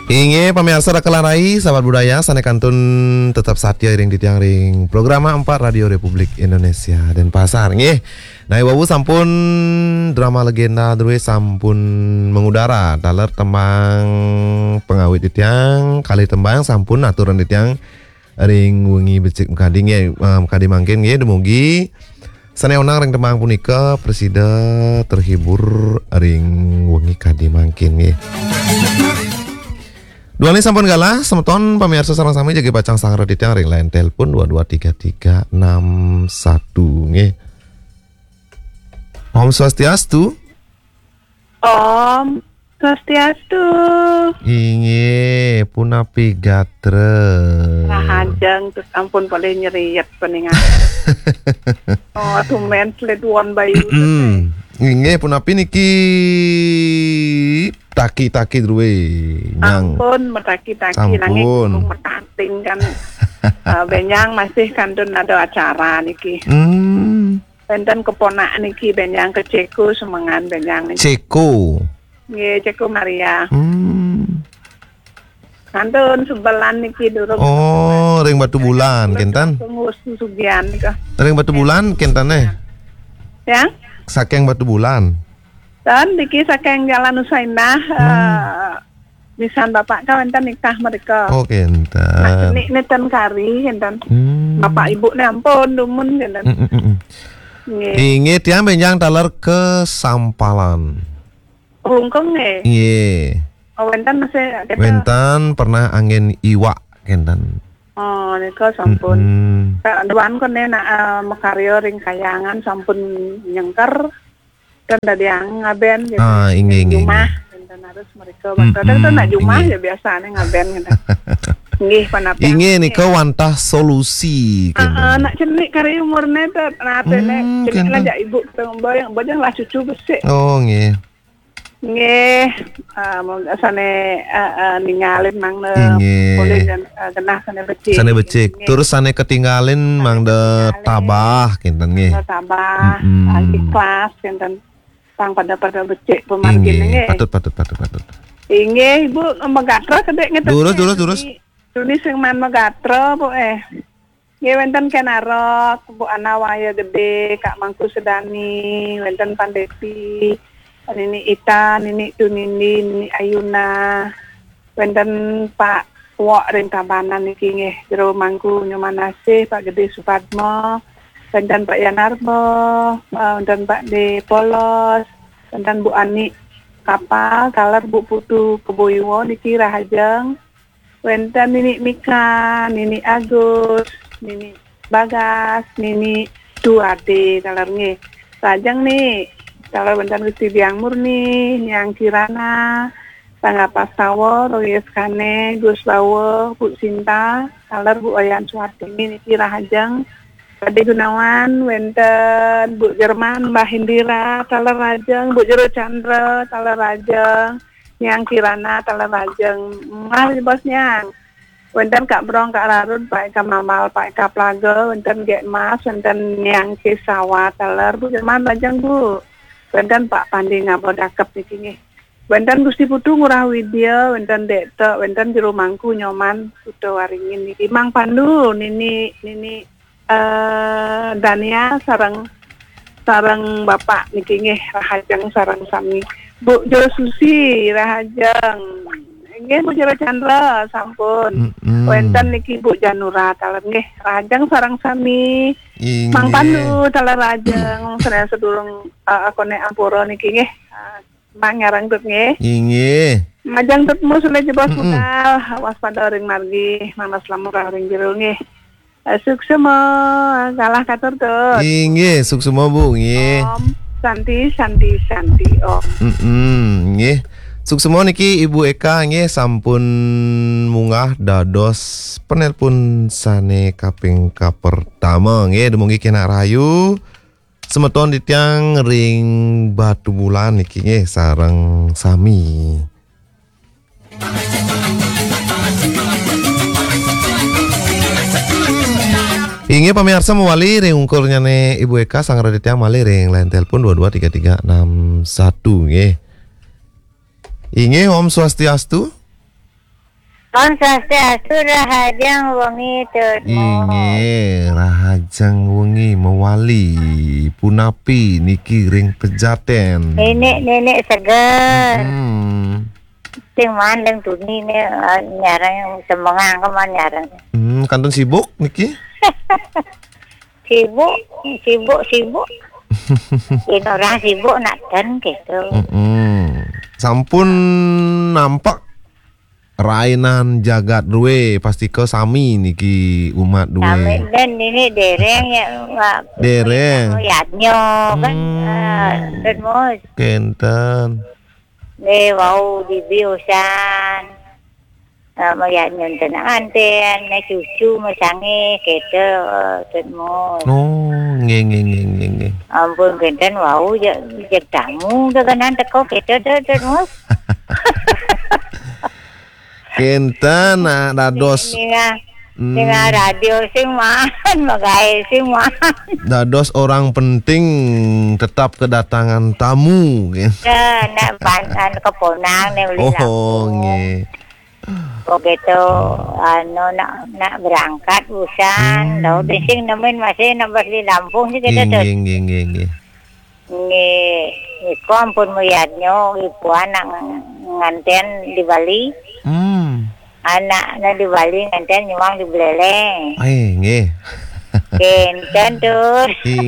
Inge pemirsa Rakelarai, sahabat budaya, Sane Kantun tetap satya ring di tiang ring program 4 Radio Republik Indonesia dan pasar nge. Nah, wawu sampun drama legenda drue sampun mengudara daler tembang pengawit di tiang kali tembang sampun aturan di tiang ring wengi becik mkading nge mkadi mangkin nge dumugi Sane onang ring tembang punika presida terhibur ring wengi kadi mangkin nge. Dua ini sampun galah, semeton pemirsa sareng sami jaga pacang sang redit yang ring lain telepon 223361 nge. Om Swastiastu. Om Swastiastu. Inge punapi gatre. Hajang terus ampun boleh nyeriet peningan. Oh, tumen sled one bayu. Inge punapi niki taki-taki druwe nyang. Ampun metaki-taki nanging metating kan. Benyang masih kantun ada acara niki. Benten keponak niki benyang ke Ceko semangan benyang niki. Ceko. Nggih, Ceko Maria. Kantun sebelan niki durung. Oh, ring batu bulan kentan. Pengurus sugian nika. Ring batu bulan kentane. Ya? Saking batu bulan. Dan niki saking Jalan Usainah misan bapak kau enten nikah mereka. Oh kentan. Nah, neten kari enten. Bapak ibu ne ampun dumun enten. Inge tiang benjang taler ke Sampalan. Rungkeng nge. Iya. Oh enten masih kita. Wentan pernah angin iwak kentan. Oh nika sampun. Duan kon nak makaryo ring kayangan sampun nyengker. Dan tadi yang ngaben gitu. Inge. Jumah dan harus mereka bakal dan nak jumah ya biasanya ngaben gitu. Nggih panapi. Inge nika wantah solusi kentan. Nak cenik kari umurne teh nah tene cenik lah ibu tembayang bojang lah cucu besik. Oh nggih. Nggih, mau sane ningalin mang boleh dan genah sane becik. Sane becik. Terus sane ketinggalin mang de tabah kinten nggih. Tabah, ikhlas kinten. Tang pada becik pemargin nggih. Patut. Inggih, Ibu megatra kedek ngeten. Durus. Duni sing man megatra po Nggih wonten kenarok, Bu Ana waya gede, Kak Mangku Sedani, wonten Pandepi. Nini Ita, Nini Tunindi, Nini Ayuna, wonten Pak Wok ring Tabanan niki nggih, jero mangku Nyomanasih, Pak Gede Supadmo, wonten Pak Yanarbo, wonten Pak De Polos, wonten Bu Ani Kapal, kaler Bu Putu Keboiwo niki Rahajeng, wonten Nini Mika, Nini Agus, Nini Bagas, Nini Duade kaler nggih. Rajeng nih kalau bentar Gusti Biang Murni, yang Kirana, Tangga Pastawo, Royes Kane, Gus Bawo, Bu Sinta, Taler Bu Oyan Suwartini, Niki Rahajeng, Kade Gunawan, Wenten, Bu Jerman, Mbah Hindira, Taler Rajeng, Bu Jero Chandra, Taler Rajeng, yang Kirana, Taler Rajeng, mari bosnya. Wenten Kak Brong, Kak Rarun, Pak Eka Mamal, Pak Eka Plago, Wenten Gek Mas, Wenten yang Kisawa, Taler Bu Jerman Rajeng Bu. Wenten Pak Pandi ngabodakep niki nggih. Wenten Gusti Putu Ngurah Widya, wenten Dekto, wenten Jero Mangku Nyoman Putu Waringin niki. Mang Pandu nini Dania sareng Bapak niki nggih Rahajeng sareng sami. Bu Jero Susi Rahajeng. Nggih Bu Jero Chandra sampun. Wenten niki Bu Janura taler nggih Rahajeng sareng sami. Mang Pandu taler Rajeng sedaya sedurung akone ampura niki nggih. Mang ngarang tut nggih. Inggih. Majang tutmu sule jebos budal waspada ring margi manas lamun ring jero nggih. Suksema kalah katur tut. Inggih, suksema Bu nggih. Om Santi Om. Nggih. Suksema niki Ibu Eka nggih sampun munggah dados penelpon sane kaping kapertama nggih dumugi kena rayu semeton di tiang ring batu bulan niki nggih sareng sami. Inge pemirsa mewali ring ungkurnya nih Ibu Eka sang radit yang mali ring lain telepon 223361 nggih. Inge Om Swastiastu. Om Swastiastu rahajang wengi tutmu. Inge rahajang wengi mewali punapi niki ring pejaten. Nenek seger. Hmm. Sing mandeng tuni ne nyarang semangang keman nyarang. Kantun sibuk niki? Sibuk. Ini orang sibuk nak dan gitu. Sampun nampak rainan jagat duwe pasti ke sami niki umat duwe. Kami dan ini dereng ya Dereng. Yatnyo kan terus Kenten. ne wau di biosan mayatnyo tenang anten ne cucu masange gitu terus. Oh, nge. Ampun kenten wau jak tamu dengan teko gitu terus. Kenten dados Dengan radio sing man, magae sing man. dados orang penting tetap kedatangan tamu. Nak pantan keponang ne uli Oh, nge. Begitu nak berangkat usan, lalu bising nemen masih nak di Lampung sih kita tuh. Nge. Iku ampun muyatnyo, ibu anak nganten di Bali. Anak di Bali nganten nyuang di Beleleng. Nge. Kenten tuh.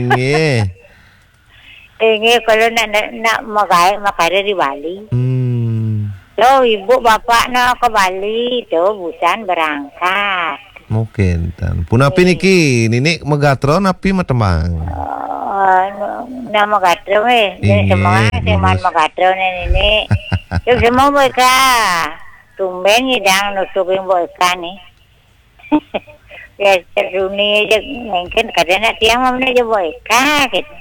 Inge kalau nak makare di Bali. Lo ibu bapak nak ke Bali tuh busan berangkat. Mungkin tan. Punapi niki nini megatro napi matembang. Nama gatro semua magatro ini. Cuk semua mereka tumben hidang nutukin mereka nih. Ya teruni aja mungkin kadang tiang mana aja mereka gitu.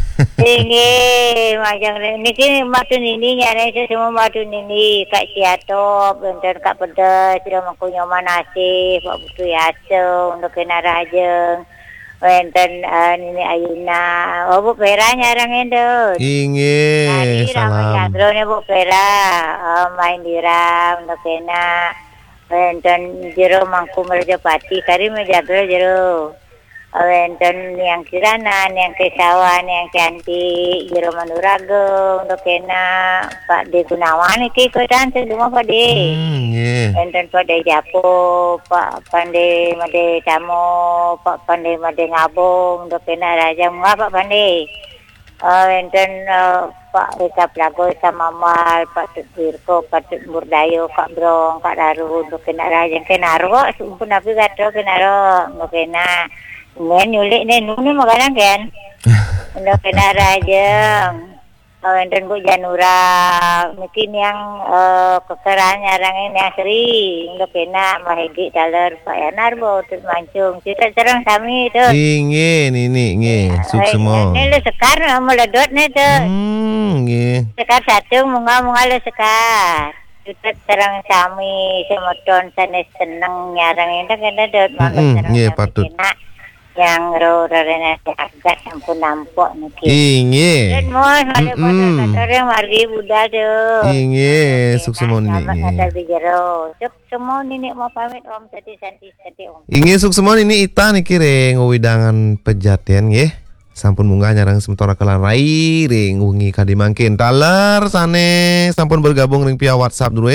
Ini macam ini kini matun ini nyari semua matun ini kak siato bentar kak pedas sudah makunya manasi pak butuh yaso untuk kena rajeng. Wenten ini Ayuna, Bu Pera nyarang endo. Inge, salam. Jadro ne Bu Pera, main diram untuk kena. Wenten jero mangku merjapati, kari jadro jero. Wenten yang kiranan, yang kesawan, yang cantik, jero Manurago untuk kena. Pak De Gunawan iki ikutan semua Pak De. Wenten Pak De Japo, Pak Pande Made Tamo, Pak Pande Made Ngabung, untuk kena Raja Munga Pak Pande. Wenten Pak Rika Plago sama Mal, Pak Tutwirko, Pak Tutmurdayo, Kak Brong, Kak Daru, untuk kena Raja kena ro, sumpun api gatro kena ro, untuk kena. Ngen nyulik nih nuni makanan kan. Untuk kena Raja. Wenten Bu Janura, mungkin yang kekeran nyarangin yang sering untuk kena mahegi daler Pak Yanar bo terus mancung kita serang kami itu. Inge nini suksemo. Ini lu sekar meledot nih tuh. Nge. Sekar satu munga lu sekar. Kita serang kami semoton sanes seneng nyarangin itu kena dot Nge patut. Yang rorena agak sampun nampok niki. Inge. Dan mau ada motor margi Buddha tuh. Inge suksemo nini. Ada bijero. Cuk semua nini mau pamit Om tadi santi Om. Inge suksemo nini ita niki reng widangan pejaten nggih. Sampun munggah nyarang sementara kelan rai ring wengi kadimangkin taler sane sampun bergabung ring via WhatsApp dulu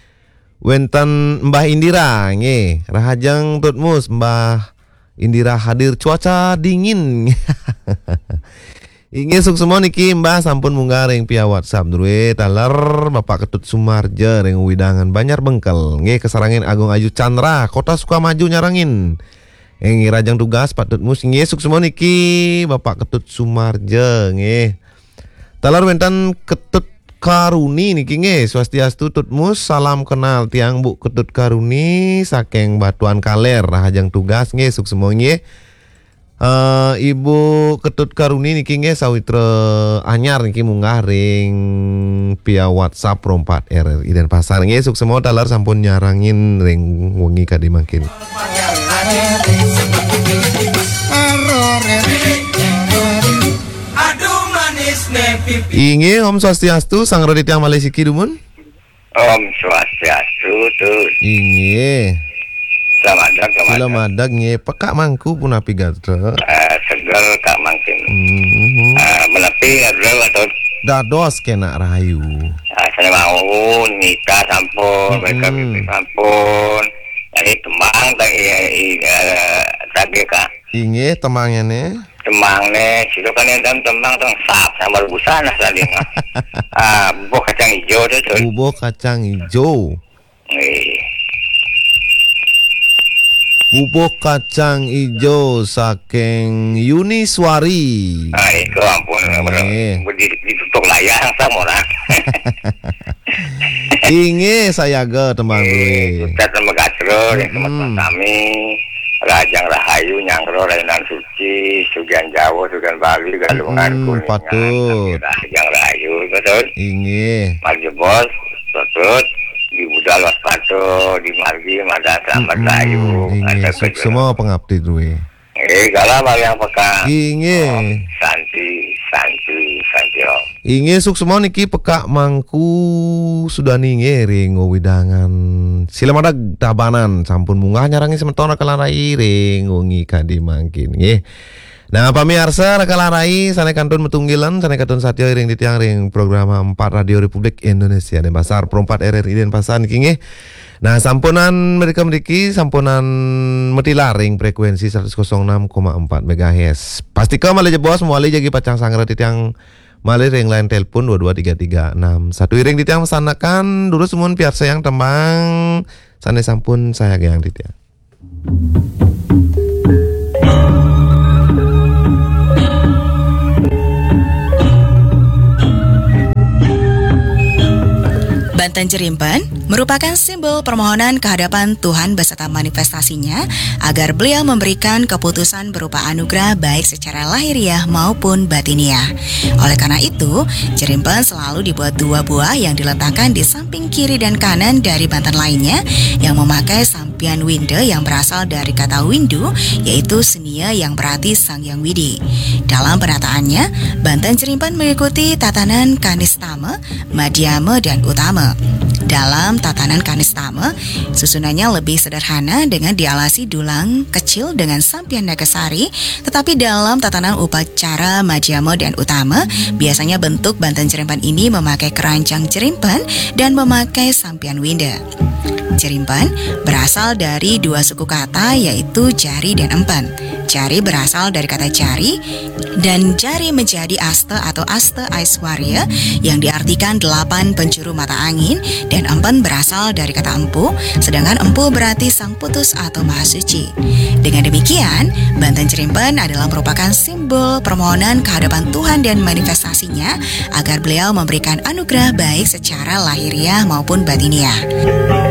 Wenten Mbah Indira nggih. Rahajang tutmus Mbah Indira hadir cuaca dingin. Inge suksemo niki Mbah sampun munggah ring via WhatsApp dulu taler Bapak Ketut Sumarja ring widangan Banjar Bengkel nggih kesarangin Agung Ayu Chandra Kota Sukamajo nyarangin. Nggih rajang tugas patut mus nggih suksemo niki Bapak Ketut Sumarja nggih. Taler wenten Ketut Karuni niki nggih swastiastu tutmus salam kenal tiang Bu Ketut Karuni saking Batuan Kaler rahajang tugas nggih suksemo nggih. Ibu Ketut Karuni niki nggih sawitra anyar niki munggah ring via WhatsApp 4 RRI Denpasar nggih suksemo taler sampun nyarangin ring wengi kadimangkin. Inge Om Swastiastu sang rodi tiang Malaysia kidumun. Om Swastiastu tuh. Inge. Selamat Selamat nge pekak mangku pun api gatra. Segel Kak Mangkin. Menepi adalah atau Dados kena rayu. saya mau nikah sampun, mereka sampun. Ini temang tadi Kak. Inge temangnya nih. Temang nih, situ kan yang temang tong sap sama busana saling. Bubuk kacang hijau tuh. Bubuk kacang hijau. Bubuk kacang hijau saking Yuniswari. Itu ampun, ditutup layar sama orang. Inge saya ke temang gue. Kita sama Gatro, yang teman-teman kami. Rajang Rahayu, Nyangro, Rainan Suci, Sugian Jawa, Sugian Bali, Galungan Kuningan. Patut. Rajang Rahayu, betul. Inge. Marjebos, betul. Di Budal Waspato, di Margi, Madan Selamat Rahayu. Inge, semua pengabdi duwe. Galah yang peka. Inge. Santi. Inge suk semua niki pekak mangku sudah ninge ring widangan. Sila madag tabanan sampun munggah nyarangi sementara kalarai ring ngi kadi mangkin nggih. Nah, pamirsa kalarai sana kantun metunggilan sana kantun satya ring di tiang ring program 4 Radio Republik Indonesia dan pasar perempat RRI dan pasar niki nggih. Nah, sampunan mereka memiliki sampunan metilaring frekuensi 106,4 MHz. Pastikan malih jebos muali jagi pacang sangra di tiang malih ring line telepon 223361 iring di tiang mesanakan dulu semun piar sayang tembang sane sampun saya yang di tiang. Banten Jerimpen merupakan simbol permohonan kehadapan Tuhan beserta manifestasinya agar beliau memberikan keputusan berupa anugerah baik secara lahiriah maupun batiniah. Oleh karena itu, Jerimpen selalu dibuat 2 buah yang diletakkan di samping kiri dan kanan dari Banten lainnya yang memakai sampian winde yang berasal dari kata windu, yaitu senia yang berarti Sang Yang Widi. Dalam penataannya, Banten Jerimpen mengikuti tatanan Kanistama, Madhyama, dan Utama. Dalam tatanan Kanistama, susunannya lebih sederhana dengan dialasi dulang kecil dengan sampian nagasari, tetapi dalam tatanan upacara Madhyama dan Utama, biasanya bentuk Banten Jerimpen ini memakai keranjang jerimpen dan memakai sampian winda. Jerimpen berasal dari 2 suku kata yaitu jari dan empen. Jari berasal dari kata jari dan jari menjadi asta atau asta aiswarya yang diartikan 8 penjuru mata angin, dan empen berasal dari kata empu, sedangkan empu berarti sang putus atau maha suci. Dengan demikian, Banten Jerimpen adalah merupakan simbol permohonan kehadapan Tuhan dan manifestasinya agar beliau memberikan anugerah baik secara lahiriah maupun batiniah.